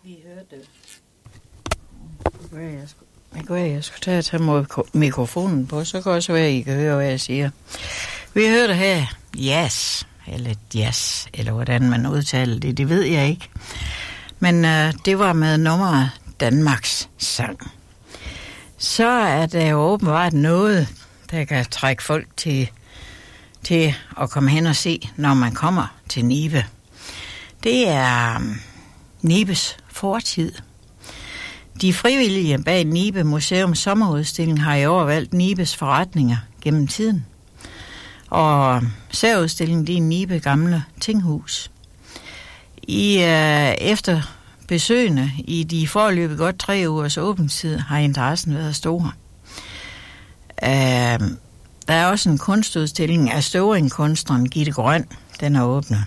Vi hørte... Jeg skulle tage mikrofonen på, så kan også være, at I kan høre, hvad jeg siger. Vi hørte her jazz, eller hvordan man udtaler det, det ved jeg ikke. Men det var med nummeret Danmarks sang. Så er der jo åbenbart noget, der kan trække folk til at komme hen og se, når man kommer til Nibe. Det er Nibes fortid. De frivillige bag Nibe Museums sommerudstilling har i år valgt Nibes forretninger gennem tiden. Og særudstillingen, det er Nibe Gamle Tinghus. Efter besøgende i de foreløbig godt 3 ugers åbningstid har interessen været stor. Der er også en kunstudstilling af Støvring-kunstneren Gitte Grøn. Den er åbnet.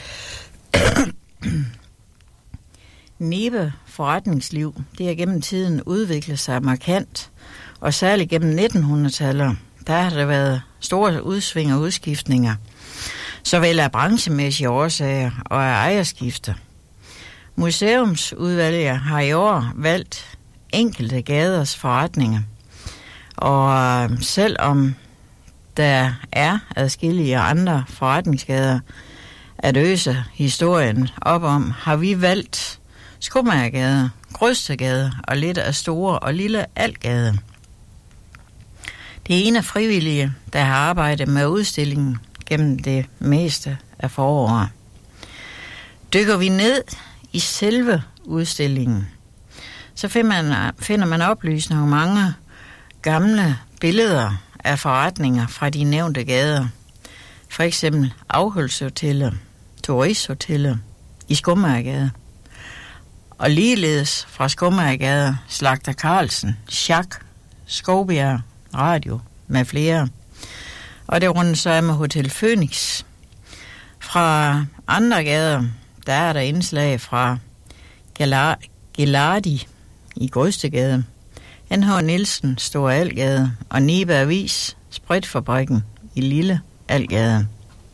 Nibe forretningsliv, det har gennem tiden udviklet sig markant, og særligt gennem 1900-tallet, der har der været store udsving og udskiftninger, såvel af branchemæssige årsager og af ejerskifter. Museumsudvalget har i år valgt enkelte gaders forretninger, og selvom der er adskillige andre forretningsgader at øse historien op om, har vi valgt Skomagergade, Grøstegade og lidt af Store og Lille Altgade. Det er en af frivillige, der har arbejdet med udstillingen gennem det meste af foråret. Dykker vi ned i selve udstillingen, så finder man oplysninger om mange gamle billeder af forretninger fra de nævnte gader. For eksempel Afholdshotellet, Turisthotellet i Skomagergade. Og ligeledes fra Skomagergade, Slagter Carlsen, Schack, Skovbjerg, Radio med flere. Og det rundt så med Hotel Phoenix. Fra andre gader, der er der indslag fra Gelardi i Grøstegade, N.H. Nielsen, Store Algade og Nibe Avis, Spritfabrikken i Lille Algade.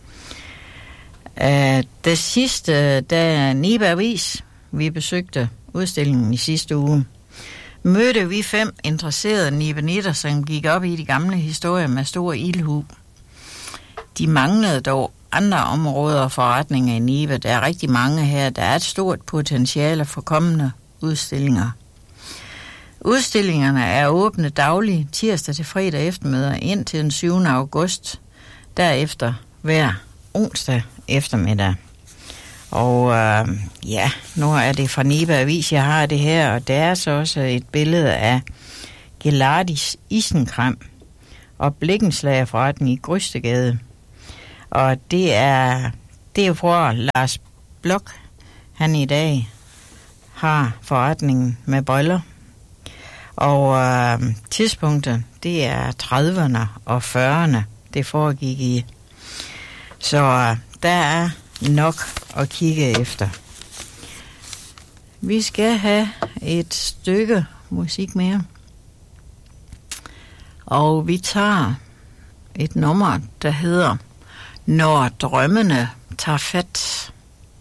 Det sidste, da Nibe Avis, vi besøgte udstillingen i sidste uge, mødte vi 5 interesserede nibenitter, som gik op i de gamle historier med stor ildhu. De manglede dog andre områder og forretninger i Nibe. Der er rigtig mange her. Der er et stort potentiale for kommende udstillinger. Udstillingerne er åbne dagligt tirsdag til fredag eftermiddag indtil den 7. august. Derefter hver onsdag eftermiddag. Og nu er det fra Nibe Avis, jeg har det her, og der er så også et billede af Gelardis Isenkram og Blikkenslagerforretning i Grøstegade. Og det er jo fra Lars Blok, han i dag har forretningen med briller. Og tidspunktet, det er 30'erne og 40'erne, det foregik i. Så der er nok at kigge efter. Vi skal have et stykke musik mere. Og vi tager et nummer, der hedder Når drømmene tager fat.